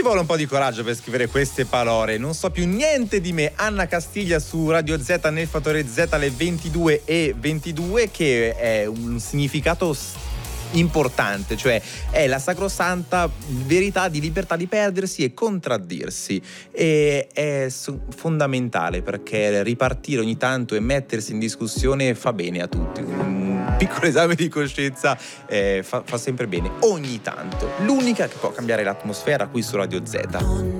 vuole un po' di coraggio per scrivere queste parole. Non so più niente di me. Anna Castiglia su Radio Z nel fattore Z alle 22:22, che è un significato importante, cioè è la sacrosanta verità di libertà di perdersi e contraddirsi, e è fondamentale, perché ripartire ogni tanto e mettersi in discussione fa bene a tutti. Un piccolo esame di coscienza fa sempre bene ogni tanto. L'unica che può cambiare l'atmosfera qui su Radio Z.